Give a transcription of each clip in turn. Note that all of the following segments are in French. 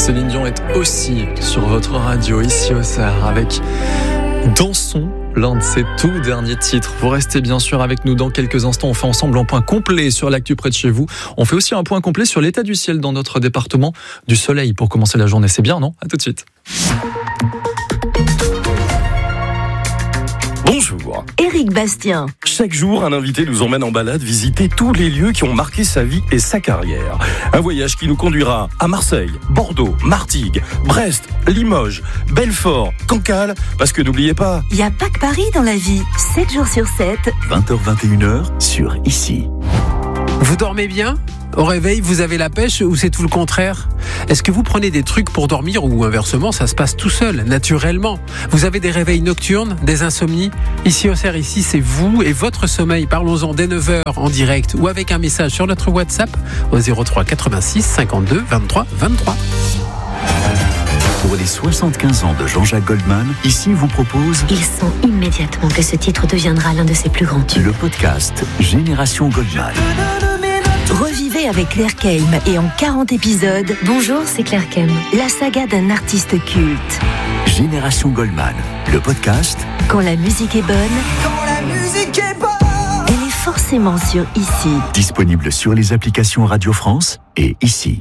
Céline Dion est aussi sur votre radio ici au Cerf avec Dansons, l'un de ses tout derniers titres. Vous restez bien sûr avec nous dans quelques instants. On fait ensemble un point complet sur l'actu près de chez vous. On fait aussi un point complet sur l'état du ciel dans notre département. Du soleil pour commencer la journée, c'est bien, non ? À tout de suite. Bonjour. Éric Bastien. Chaque jour, un invité nous emmène en balade visiter tous les lieux qui ont marqué sa vie et sa carrière. Un voyage qui nous conduira à Marseille, Bordeaux, Martigues, Brest, Limoges, Belfort, Cancale, parce que n'oubliez pas... Il n'y a pas que Paris dans la vie. 7 jours sur 7. 20h-21h sur Ici. Vous dormez bien ? Au réveil, vous avez la pêche ou c'est tout le contraire ? Est-ce que vous prenez des trucs pour dormir ou inversement, ça se passe tout seul, naturellement ? Vous avez des réveils nocturnes, des insomnies ? Ici au Cerf, ici, c'est vous et votre sommeil. Parlons-en dès 9h en direct ou avec un message sur notre WhatsApp au 03 86 52 23 23. Pour les 75 ans de Jean-Jacques Goldman, Ici vous propose... Il sent immédiatement que ce titre deviendra l'un de ses plus grands tubes. Le podcast Génération Goldman. Revivez avec Claire Kelm et en 40 épisodes, Bonjour, c'est Claire Kelm. la saga d'un artiste culte. Génération Goldman. Le podcast Quand la musique est bonne, elle est forcément sur Ici. disponible sur les applications Radio France et Ici.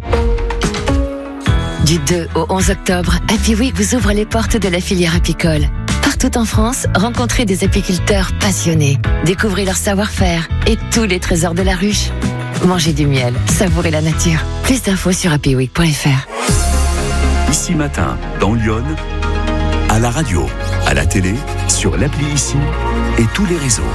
Du 2 au 11 octobre, Happy Week vous ouvre les portes de la filière apicole. Partout en France, rencontrez des apiculteurs passionnés. Découvrez leur savoir-faire et tous les trésors de la ruche. Mangez du miel, savourez la nature. Plus d'infos sur happyweek.fr. Ici Matin, dans Lyon, à la radio, à la télé, sur l'appli Ici et tous les réseaux.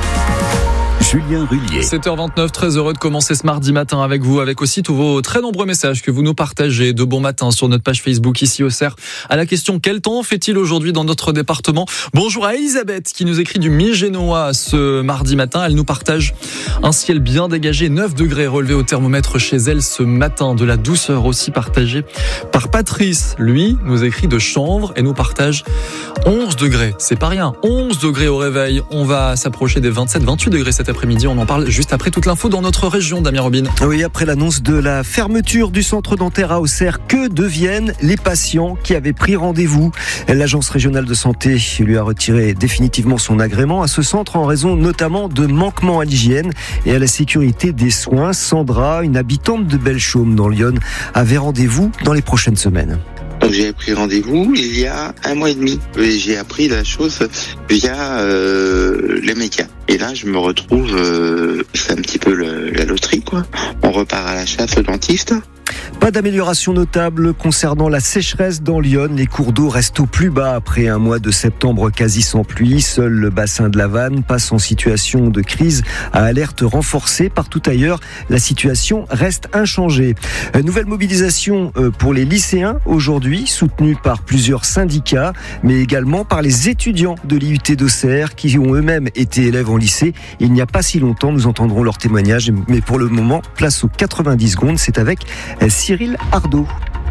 Julien Rullier. 7h29, très heureux de commencer ce mardi matin avec vous, avec aussi tous vos très nombreux messages que vous nous partagez de bon matin sur notre page Facebook ici au Cerf. À la question, quel temps fait-il aujourd'hui dans notre département ? Bonjour à Elisabeth qui nous écrit du Mi-Génois ce mardi matin. Elle nous partage un ciel bien dégagé, 9 degrés relevés au thermomètre chez elle ce matin. De la douceur aussi partagée par Patrice. Lui nous écrit de Chanvre et nous partage 11 degrés. C'est pas rien, 11 degrés au réveil. On va s'approcher des 27-28 degrés cet après-midi. On en parle juste après toute l'info dans notre région, Damien Robin. Oui, après l'annonce de la fermeture du centre dentaire à Auxerre, que deviennent les patients qui avaient pris rendez-vous ? L'agence régionale de santé lui a retiré définitivement son agrément à ce centre en raison notamment de manquements à l'hygiène et à la sécurité des soins. Sandra, une habitante de Belchaume dans Lyon, avait rendez-vous dans les prochaines semaines. Donc j'ai pris rendez-vous il y a 1 mois et demi. Et j'ai appris la chose via les médias. Et là, je me retrouve, c'est un petit peu la loterie, quoi. On repart à la chasse au dentiste. Pas d'amélioration notable concernant la sécheresse dans Lyon. Les cours d'eau restent au plus bas après un mois de septembre quasi sans pluie. Seul le bassin de la Vanne passe en situation de crise à alerte renforcée. Partout ailleurs, la situation reste inchangée. Nouvelle mobilisation pour les lycéens aujourd'hui, soutenue par plusieurs syndicats, mais également par les étudiants de l'IUT d'Auxerre qui ont eux-mêmes été élèves en lycée il n'y a pas si longtemps. Nous entendrons leur témoignage, mais pour le moment, place aux 90 secondes. C'est avec Cyril Ardo.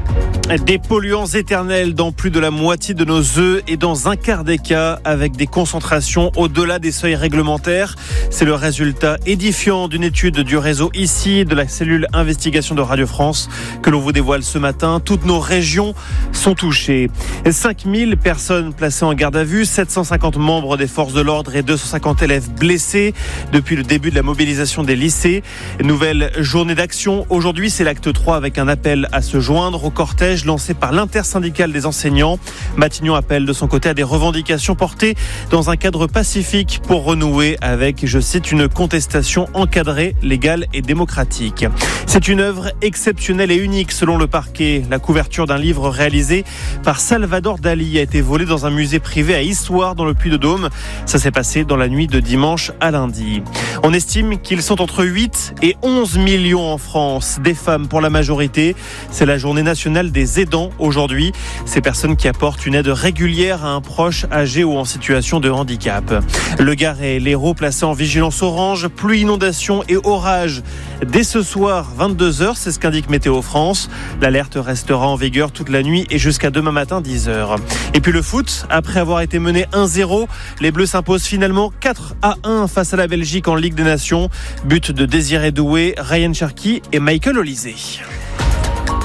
Des polluants éternels dans plus de la moitié de nos œufs et dans un quart des cas avec des concentrations au-delà des seuils réglementaires. C'est le résultat édifiant d'une étude du réseau Ici de la cellule investigation de Radio France que l'on vous dévoile ce matin. Toutes nos régions sont touchées. 5000 personnes placées en garde à vue, 750 membres des forces de l'ordre et 250 élèves blessés depuis le début de la mobilisation des lycées. Nouvelle journée d'action. Aujourd'hui, c'est l'acte 3 avec un appel à se joindre au cortège lancé par l'intersyndicale des enseignants. Matignon appelle de son côté à des revendications portées dans un cadre pacifique pour renouer avec, je cite, une contestation encadrée, légale et démocratique. C'est une œuvre exceptionnelle et unique selon le parquet. La couverture d'un livre réalisé par Salvador Dali a été volée dans un musée privé à Issoire dans le Puy-de-Dôme. Ça s'est passé dans la nuit de dimanche à lundi. On estime qu'ils sont entre 8 et 11 millions en France, des femmes pour la majorité. C'est la journée nationale des aidants aujourd'hui. Ces personnes qui apportent une aide régulière à un proche âgé ou en situation de handicap. Le Gard et l'Hérault placés en vigilance orange, pluie, inondation et orage. Dès ce soir, 22h, c'est ce qu'indique Météo France. L'alerte restera en vigueur toute la nuit et jusqu'à demain matin 10h. Et puis le foot, après avoir été mené 1-0, les Bleus s'imposent finalement 4-1 face à la Belgique en Ligue des Nations. But de Désiré Doué, Ryan Cherki et Michael Olysée.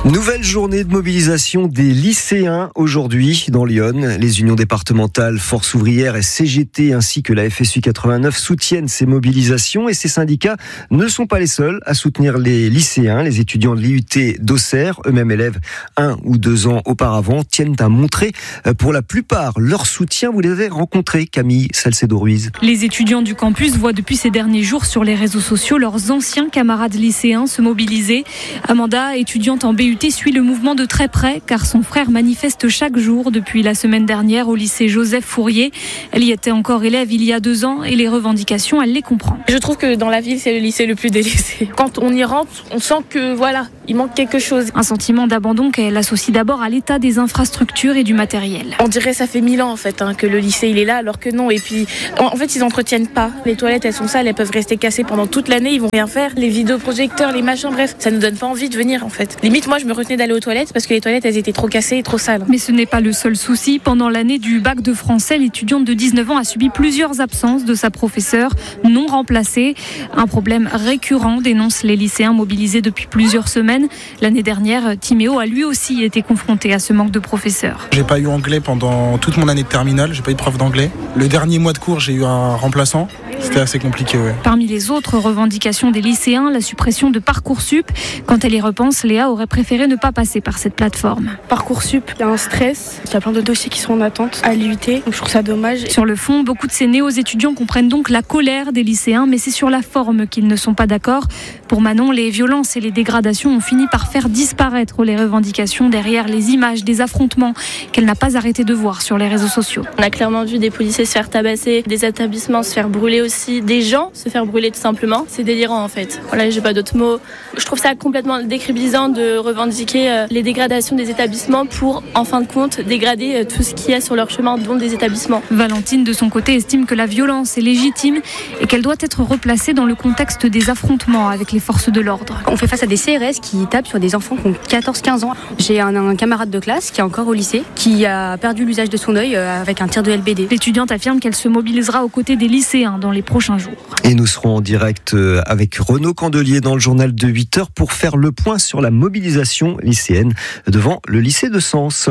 Nouvelle journée de mobilisation des lycéens aujourd'hui dans Lyon. Les unions départementales, Force ouvrière et CGT ainsi que la FSU 89 soutiennent ces mobilisations et ces syndicats ne sont pas les seuls à soutenir les lycéens. Les étudiants de l'IUT d'Auxerre, eux-mêmes élèves 1 ou 2 ans auparavant, tiennent à montrer pour la plupart leur soutien. Vous les avez rencontrés, Camille Salcedo-Ruiz. Les étudiants du campus voient depuis ces derniers jours sur les réseaux sociaux leurs anciens camarades lycéens se mobiliser. Amanda, étudiante en BUT, suit le mouvement de très près car son frère manifeste chaque jour depuis la semaine dernière au lycée Joseph Fourier. Elle y était encore élève il y a 2 ans et les revendications, elle les comprend. Je trouve que dans la ville, c'est le lycée le plus délaissé. Quand on y rentre, on sent que voilà, il manque quelque chose. Un sentiment d'abandon qu'elle associe d'abord à l'état des infrastructures et du matériel. On dirait ça fait 1000 ans en fait que le lycée il est là alors que non. Et puis en fait ils entretiennent pas. Les toilettes elles sont sales, elles peuvent rester cassées pendant toute l'année, ils vont rien faire. Les vidéoprojecteurs, les machins, bref, ça nous donne pas envie de venir en fait. Limite moi je me retenais d'aller aux toilettes parce que les toilettes elles étaient trop cassées et trop sales. Mais ce n'est pas le seul souci. Pendant l'année du bac de français, l'étudiante de 19 ans a subi plusieurs absences de sa professeure non remplacée. Un problème récurrent, dénoncent les lycéens mobilisés depuis plusieurs semaines. L'année dernière, Timéo a lui aussi été confronté à ce manque de professeurs. J'ai pas eu anglais pendant toute mon année de terminale, j'ai pas eu de prof d'anglais. Le dernier mois de cours, j'ai eu un remplaçant. C'était assez compliqué, ouais. Parmi les autres revendications des lycéens, la suppression de Parcoursup. Quand elle y repense, Léa aurait préféré ne pas passer par cette plateforme. Parcoursup, il y a un stress, il y a plein de dossiers qui sont en attente à l'IUT, donc je trouve ça dommage. Sur le fond, beaucoup de ces néo-étudiants comprennent donc la colère des lycéens, mais c'est sur la forme qu'ils ne sont pas d'accord. Pour Manon, les violences et les dégradations ont fini par faire disparaître les revendications derrière les images des affrontements qu'elle n'a pas arrêté de voir sur les réseaux sociaux. On a clairement vu des policiers se faire tabasser, des établissements se faire brûler aussi, des gens se faire brûler tout simplement. C'est délirant en fait. Voilà, j'ai pas d'autres mots. Je trouve ça complètement décrédibilisant de revendiquer les dégradations des établissements pour, en fin de compte, dégrader tout ce qu'il y a sur leur chemin, dont des établissements. Valentine, de son côté, estime que la violence est légitime et qu'elle doit être replacée dans le contexte des affrontements avec les forces de l'ordre. On fait face à des CRS qui tapent sur des enfants qui ont 14-15 ans. J'ai un camarade de classe qui est encore au lycée, qui a perdu l'usage de son œil avec un tir de LBD. L'étudiante affirme qu'elle se mobilisera aux côtés des lycéens dans les prochains jours. Et nous serons en direct avec Renaud Candelier dans le journal de 8h pour faire le point sur la mobilisation lycéenne devant le lycée de Sens.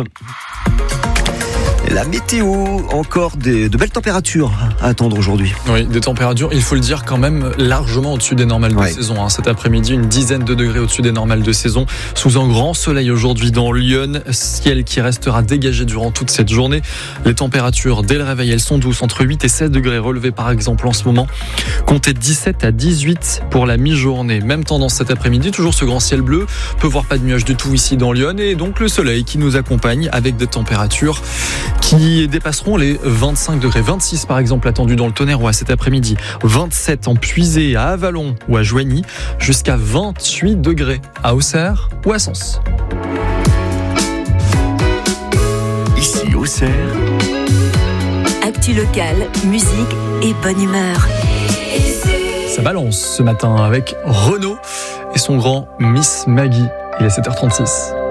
La météo, encore de belles températures à attendre aujourd'hui. Oui, des températures, il faut le dire, quand même largement au-dessus des normales de saison. Cet après-midi, une dizaine de degrés au-dessus des normales de saison. Sous un grand soleil aujourd'hui dans Lyon, ciel qui restera dégagé durant toute cette journée. Les températures, dès le réveil, elles sont douces, entre 8 et 16 degrés relevés par exemple en ce moment. Comptez 17 à 18 pour la mi-journée. Même tendance cet après-midi, toujours ce grand ciel bleu. Peu voire pas de nuages du tout ici dans Lyon. Et donc le soleil qui nous accompagne avec des températures qui dépasseront les 25 degrés. 26 par exemple attendus dans le Tonnerrois cet après-midi. 27 en Puisée, à Avallon ou à Joigny. Jusqu'à 28 degrés à Auxerre ou à Sens. Ici Auxerre. Actu locale, musique et bonne humeur. Ça balance ce matin avec Renaud et son grand Miss Maggie. Il est 7h36.